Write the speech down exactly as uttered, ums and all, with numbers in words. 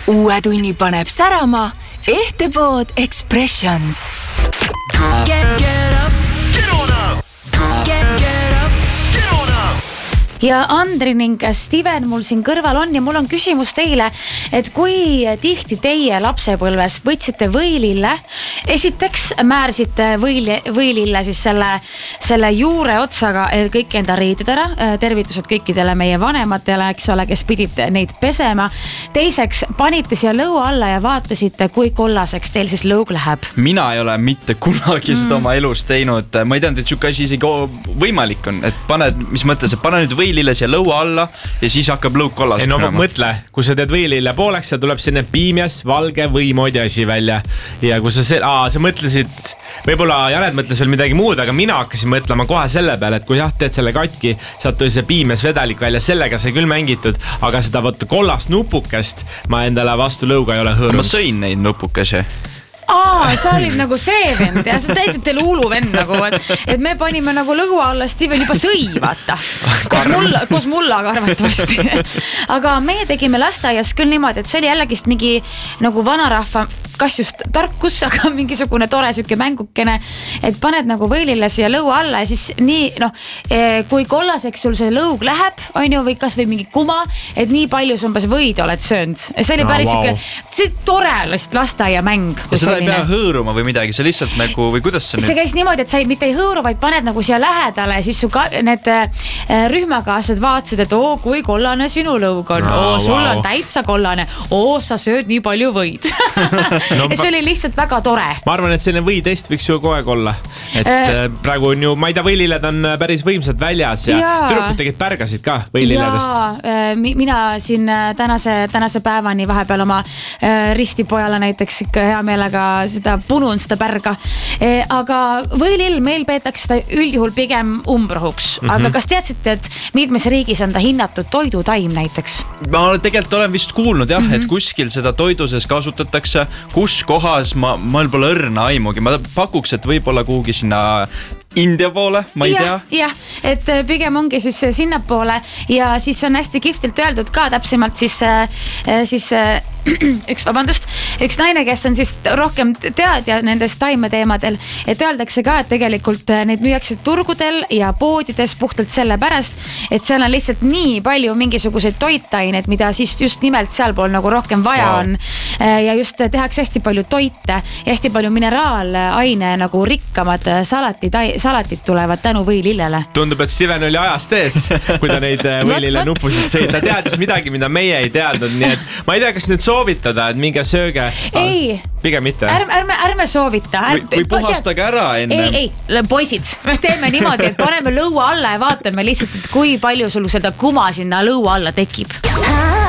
Uue tunni paneb särama Ehtepood Expressions. Get, get up, get on up, get, get up, get on up. Ja Andri ning Steven mul siin kõrval on ja mul on küsimus teile, et kui tihti teie lapsepõlves võtsite võilille, esiteks määrsite võili, võilille siis selle, selle juure otsaga kõik enda riided ära, tervitused kõikidele meie vanematele, eks ole, kes pidid neid pesema. Teiseks panite siia lõua alla ja vaatasite, kui kollaseks teil siis lõug läheb. Mina ei ole mitte kunagi seda mm. oma elus teinud. Ma ei teanud, et siuke asi isegi võimalik on, et paned, mis mõttes, et pane nüüd võilille siia lõua alla ja siis hakkab lõug kollaseks. Ei no minema. Mõtle, kui sa teed võilille pooleks, seal tuleb sinne piimjas, valge või moodi asi välja. Ja kui sa, see, aa, sa mõtlesid, võib-olla Janet mõtles veel midagi muud, aga mina hakkasin mõtlema kohe selle peale, et kui jah, teed selle katki, saad tuli see piimjas vedelik välja, sellega sai küll mängitud, aga seda võtta kollast nupukest ma endale vastu lõuga ei ole hõõrunud. Ma sõin neid nupukesi. Aa, sa olid nagu see vend ja sa täitsid teile huulu vend nagu, et, et me panime nagu lõua alla Steven juba sõi, vaata. Koos mulla, koos mullaga arvatavasti. Aga meie tegime lasteaias küll niimoodi, et see oli jällegist mingi nagu vanarahva, kas just tarkus, aga mingisugune tore süke mängukene, et paned nagu võilille siia lõua alla ja siis nii, noh, kui kollaseks sul see lõug läheb, on ju, või kas või mingi kuma, et nii palju sumbes võid oled söönud. See oli päris no, wow. süke, see tore lasteaia mäng. Ja seda ei pea hõõruma või midagi, see lihtsalt nagu, või kuidas see nüüd? See käis niimoodi, et sa mitte ei hõõru, vaid paned nagu siia lähedale ja siis su ka, need rühmakaaslased vaatasid, et oo, kui kollane sinu lõug on, oo, sul wow. on täitsa kollane, oo, sa sööd nii palju võid. No, ja see oli lihtsalt väga tore. Ma arvan, et selline võitest võiks ju kogu aeg olla. Et äh, praegu on ju, ma ei tea, võililled on päris võimsad väljas ja jaa. Tüdrukud tegid pärgasid ka võililledest. Jaa, mina siin tänase, tänase päevani vahepeal oma äh, ristipojale näiteks ikka hea meelega seda punun, seda pärga. E, aga võilill meil peetakse seda üldjuhul pigem umbrohuks. Mm-hmm. Aga kas teadsite, et mitmes riigis on ta hinnatud toidutaim näiteks? Ma tegelikult olen vist kuulnud jah, mm-hmm. et kuskil seda toiduses kasutatakse, kus kohas ma, ma pole õrna aimugi. Ma pakuks, et võib-olla kuhugi sinna India poole, ma ei ja, tea. Jah, et pigem ongi siis sinna poole ja siis on hästi kihvtilt öeldud ka täpsemalt siis, siis üks, vabandust, üks naine, kes on siis rohkem teadja nendest taimeteemadel, et öeldakse ka, et tegelikult neid müüakse turgudel ja poodides puhtalt selle pärast, et seal on lihtsalt nii palju mingisuguseid toitaineid, mida siis just nimelt seal pool nagu rohkem vaja wow. on ja just tehakse hästi palju toite ja hästi palju mineraalaine nagu rikkamad salatid, salatid tulevad tänu võilillele. Tundub, et Steven oli ajast ees, kui ta neid võilille nupusid sõid. Ta teadis midagi, mida meie ei teadnud, nii et ma ei tea, kas nüüd soovitada, et minge sööge. Ei, pigem mitte. Ärme, ärme, ärme soovita. Või, või puhastage ära enne. Ei, ei, poisid, me teeme niimoodi, et paneme lõua alla ja vaatame lihtsalt, et kui palju sul seda kuma sinna lõua alla tekib.